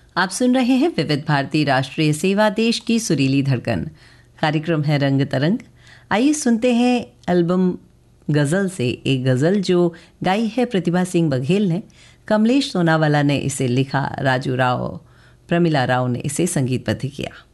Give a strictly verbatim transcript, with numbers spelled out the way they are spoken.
आप सुन रहे हैं विविध भारती राष्ट्रीय सेवा देश की सुरीली धड़कन। कार्यक्रम है रंग तरंग। आइए सुनते हैं एल्बम गज़ल से एक गज़ल जो गाई है प्रतिभा सिंह बघेल ने। कमलेश सोनावाला ने इसे लिखा, राजू राव, प्रमिला राव ने इसे संगीतबद्ध किया।